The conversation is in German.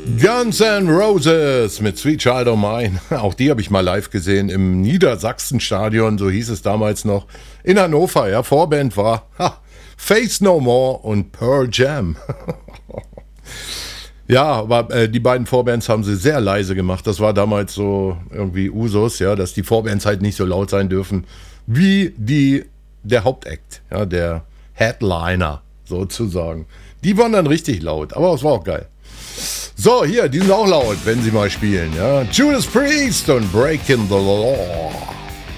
Guns N' Roses mit Sweet Child O' Mine. Auch die habe ich mal live gesehen im Niedersachsenstadion, so hieß es damals noch, in Hannover. Ja, Vorband war Faith No More und Pearl Jam. Ja, aber die beiden Vorbands haben sie sehr leise gemacht. Das war damals so irgendwie Usus, ja, dass die Vorbands halt nicht so laut sein dürfen wie der Hauptakt, ja, der Headliner sozusagen. Die waren dann richtig laut, aber es war auch geil. So, hier, die sind auch laut, wenn sie mal spielen. Ja? Judas Priest und Breaking the Law.